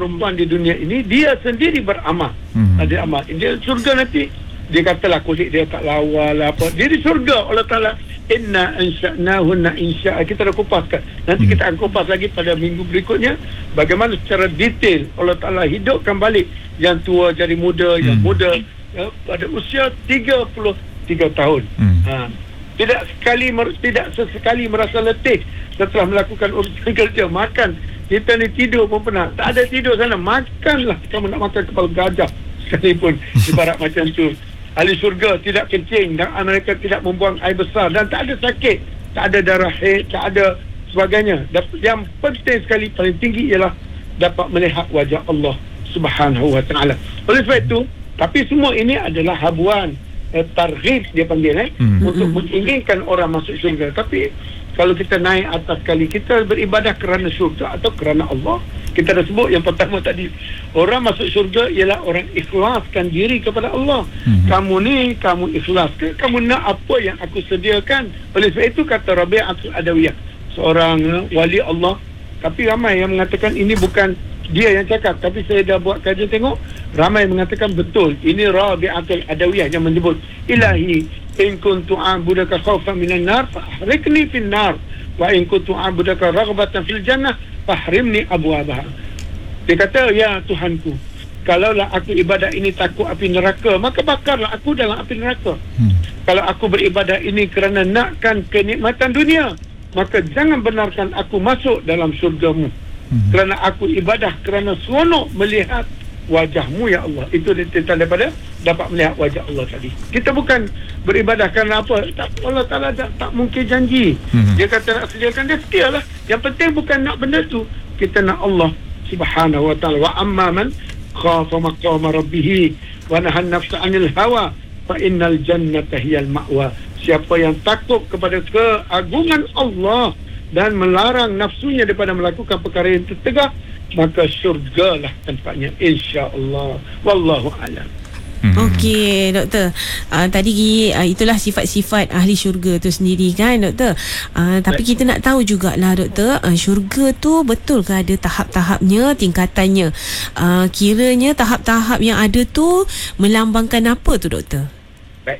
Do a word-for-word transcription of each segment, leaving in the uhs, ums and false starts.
perempuan di dunia ini, dia sendiri beramal. Hmm. Ada amal. Dia surga nanti, dia katalah kulit dia tak lawa lah apa. Dia di surga Allah Ta'ala, inna ansha'nahunna insya'a. Kita dah kupaskan. Nanti hmm. kita akan kupas lagi pada minggu berikutnya bagaimana secara detail Allah Ta'ala hidupkan balik yang tua jadi muda, hmm. yang muda ya, pada usia tiga puluh tiga tahun. Hmm. Ha. Tidak sekali tidak sesekali merasa letih setelah melakukan urusan kerja. Makan, kita ni tidur pun pernah. Tak ada tidur sana, makanlah. Kamu nak makan kepala gajah sekalipun, ibarat macam tu. Ahli syurga tidak kencing dan mereka tidak membuang air besar dan tak ada sakit, tak ada darah haid, tak ada sebagainya. Yang penting sekali, paling tinggi ialah dapat melihat wajah Allah Subhanahu wa ta'ala. Oleh sebab itu, tapi semua ini adalah habuan, eh, targhib dia panggil eh, hmm. untuk menginginkan orang masuk syurga. Tapi kalau kita naik atas sekali, kita beribadah kerana syurga atau kerana Allah. Kita dah sebut yang pertama tadi, orang masuk syurga ialah orang ikhlaskan diri kepada Allah. Hmm. Kamu ni, kamu ikhlas ke? Kamu nak apa yang aku sediakan? Oleh sebab itu kata Rabi'atul Adawiyah, seorang uh, wali Allah. Tapi ramai yang mengatakan ini bukan dia yang cakap, tapi saya dah buat kajian tengok, ramai mengatakan betul. Ini Rabi'atul Adawiyah yang menyebut, Ilahi, in kuntu a'budaka khawfan minan nar fahrikni fin nar, wa in kuntu a'budaka raghbatan fil jannah fahrimni abwabaha. Dia kata, ya Tuhanku, kalaulah aku ibadah ini takut api neraka, maka bakarlah aku dalam api neraka. Hmm. Kalau aku beribadah ini kerana nakkan kenikmatan dunia, maka jangan benarkan aku masuk dalam syurgamu. Hmm. Kerana aku ibadah kerana seronok melihat wajahmu ya Allah. Itu tentang daripada dapat melihat wajah Allah tadi. Kita bukan beribadah kerana apa, tak, Allah Ta'ala tak, tak mungkin janji. hmm. Dia kata nak sediakan, dia sedialah. Yang penting bukan nak benda tu, kita nak Allah Subhanahu wa ta'ala. Wa amma man khafa maqama rabbih wa nahan nafsa 'anil hawa fa innal jannata hiyal ma'wa. Siapa yang takut kepada keagungan Allah dan melarang nafsunya daripada melakukan perkara yang tertegah, maka syurgalah tempatnya, insya-Allah. Wallahu a'lam. Hmm. Okey, doktor. Uh, tadi uh, itulah sifat-sifat ahli syurga tu sendiri kan, doktor. Uh, tapi kita nak tahu jugalah, doktor, uh, syurga tu betul ke ada tahap-tahapnya, tingkatannya? Uh, kiranya tahap-tahap yang ada tu melambangkan apa tu, doktor? Baik.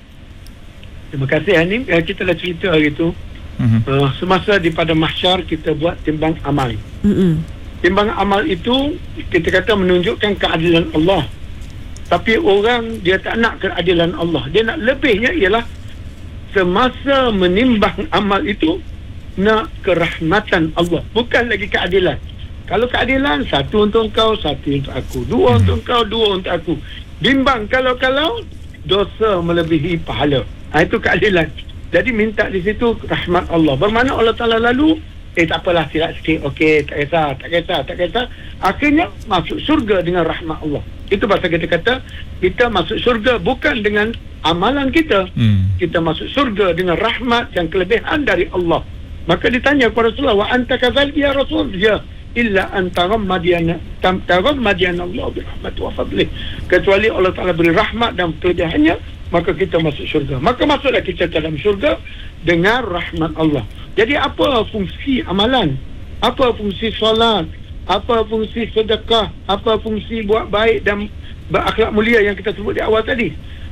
Terima kasih Hanim. Uh, kita dah cerita hari tu. Hmm. Uh, semasa di pada mahsyar kita buat timbang amal. Hmm. Timbang amal itu kita kata menunjukkan keadilan Allah. Tapi orang dia tak nak keadilan Allah. Dia nak lebihnya ialah semasa menimbang amal itu nak kerahmatan Allah, bukan lagi keadilan. Kalau keadilan, satu untuk kau, satu untuk aku, dua untuk kau, dua untuk aku. Bimbang kalau-kalau dosa melebihi pahala. Ha, itu keadilan. Jadi minta di situ rahmat Allah. Bermakna Allah Ta'ala lalu Eh tak apalah, silap sikit, okey, tak kisah, tak kisah, tak kisah. Akhirnya masuk syurga dengan rahmat Allah. Itu pasal kita kata, kita masuk syurga bukan dengan amalan kita. hmm. Kita masuk syurga dengan rahmat dan kelebihan dari Allah. Maka ditanya kepada Rasulullah, wa anta kadzal ya Rasul? Ya, illa anta rammadiyana tam tarammadiyana Allah birahmati wa fadlih. Kecuali Allah Ta'ala beri rahmat dan kelebihannya, maka kita masuk syurga. Maka masuklah kita dalam syurga dengan rahmat Allah. Jadi apa fungsi amalan? Apa fungsi solat? Apa fungsi sedekah? Apa fungsi buat baik dan berakhlak mulia yang kita sebut di awal tadi?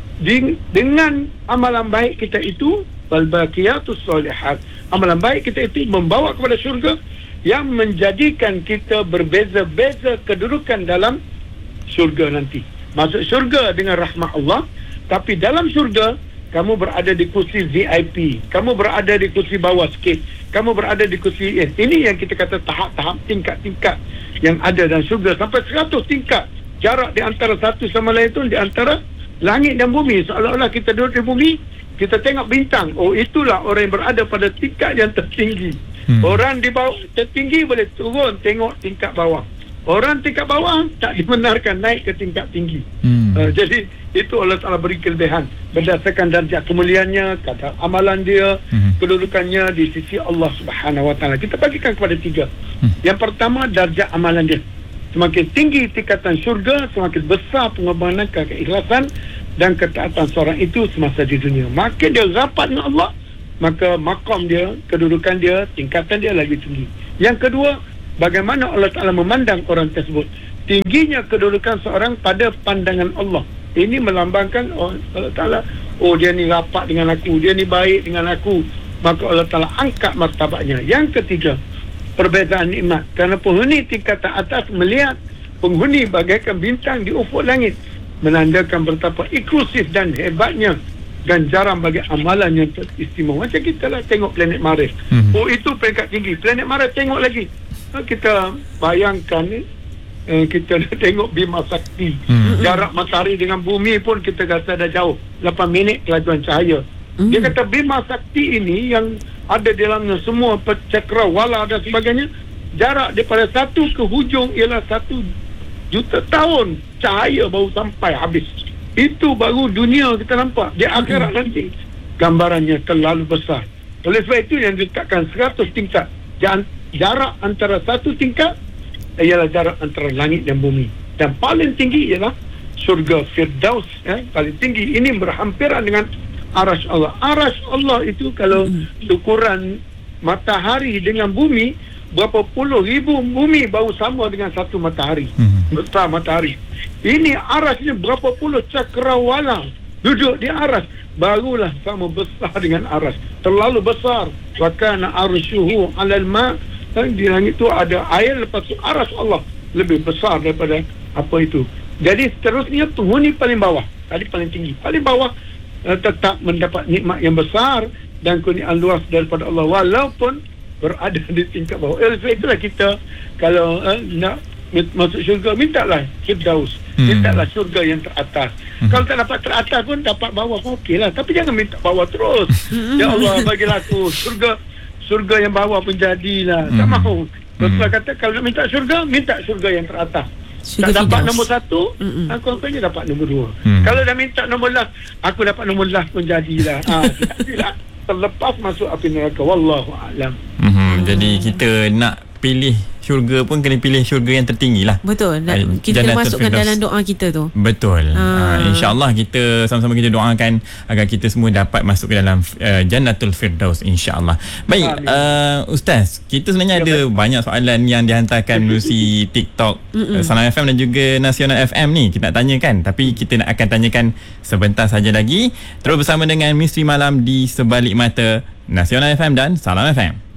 Dengan amalan baik kita itu, wal baqiyatus shalihat, amalan baik kita itu membawa kepada syurga yang menjadikan kita berbeza-beza kedudukan dalam syurga nanti. Masuk syurga dengan rahmat Allah, tapi dalam syurga kamu berada di kursi V I P, kamu berada di kursi bawah sikit, kamu berada di kursi eh, ini yang kita kata tahap-tahap, tingkat-tingkat yang ada dalam syurga, sampai seratus tingkat jarak di antara satu sama lain itu, di antara langit dan bumi. Seolah-olah kita duduk di bumi, kita tengok bintang. Oh, itulah orang yang berada pada tingkat yang tertinggi. hmm. Orang di bawah tertinggi boleh turun tengok tingkat bawah. Orang tingkat bawah tak dibenarkan naik ke tingkat tinggi. hmm. uh, Jadi itu Allah Ta'ala beri kelebihan berdasarkan darjah kemuliaannya, kadar amalan dia, hmm. kedudukannya di sisi Allah Subhanahu Wa Ta'ala. Kita bagikan kepada tiga. hmm. Yang pertama, darjah amalan dia. Semakin tinggi tingkatan syurga, semakin besar pengorbanan, keikhlasan dan ketaatan seorang itu semasa di dunia. Makin dia rapat dengan Allah, maka maqam dia, kedudukan dia, tingkatan dia lagi tinggi. Yang kedua, bagaimana Allah Ta'ala memandang orang tersebut. tingginya kedudukan seorang pada pandangan Allah. Ini melambangkan oh, Allah Ta'ala, oh dia ni rapat dengan aku, dia ni baik dengan aku, maka Allah Ta'ala angkat martabatnya. Yang ketiga, perbezaan nikmat. Kerana penghuni tingkatan atas melihat penghuni bagaikan bintang di ufuk langit, menandakan betapa inklusif dan hebatnya ganjaran bagi amalan yang teristimewa. Macam kita lah tengok planet Mars. Hmm. Oh, itu peringkat tinggi. Planet Mars tengok lagi. Kita bayangkan ni, eh, kita dah tengok Bima Sakti. Hmm. Jarak matahari dengan bumi pun kita rasa dah jauh. lapan minit kelajuan cahaya. Hmm. Dia kata Bima Sakti ini yang ada di dalamnya semua cakrawala dan sebagainya, jarak daripada satu ke hujung ialah satu juta tahun cahaya baru sampai habis. Itu baru dunia kita nampak. Di akhirat nanti gambarannya terlalu besar. Oleh sebab itu yang diletakkan seratus tingkat. Jarak antara satu tingkat ialah jarak antara langit dan bumi. Dan paling tinggi ialah surga Firdaus, ya, paling tinggi. Ini berhampiran dengan arasy Allah. Arasy Allah itu kalau ukuran matahari dengan bumi, berapa puluh ribu bumi baru sama dengan satu matahari. Hmm. Besar matahari. Ini arasnya berapa puluh cakrawala duduk di aras, barulah sama besar dengan aras. Terlalu besar. Wa kana arsyuhu 'alal ma'. Di langit itu ada air, lepas itu aras Allah lebih besar daripada apa itu. Jadi seterusnya penghuni paling bawah, tadi paling tinggi, paling bawah uh, tetap mendapat nikmat yang besar dan kurniaan luas daripada Allah walaupun berada di tingkat bawah. Eh, itulah kita kalau uh, nak masuk syurga, mintalah Firdaus, hmm. mintalah syurga yang teratas. Hmm. Kalau tak dapat teratas pun dapat bawah pun okeylah, tapi jangan minta bawah terus. Ya Allah, bagilah aku syurga, syurga yang bawah pun jadilah. Hmm. Tak mahu. Rasulullah hmm. kata kalau nak minta syurga, minta syurga yang teratas. Syurga tak dapat Firdaus. Nombor satu, hmm. aku akhirnya dapat nombor dua. Hmm. Kalau dah minta nombor last, aku dapat nombor last pun jadilah. Ah, jadilah. Terlepas masuk api neraka. Wallahu a'lam. Hmm. Jadi kita nak pilih syurga pun kena pilih syurga yang tertinggi lah. Betul. Dan kita kena masukkan Firdaus dalam doa kita tu. Betul. Ha. Ha, InsyaAllah kita sama-sama kita doakan agar kita semua dapat masuk ke dalam uh, Jannatul Firdaus, insyaAllah. Baik, uh, Ustaz, kita sebenarnya ya, ada baik. banyak soalan yang dihantarkan melalui TikTok uh, Salam F M dan juga Nasional F M ni. Kita nak tanyakan, tapi kita nak akan tanyakan sebentar saja lagi. Terus bersama dengan Misteri Malam di Sebalik Mata Nasional F M dan Salam F M.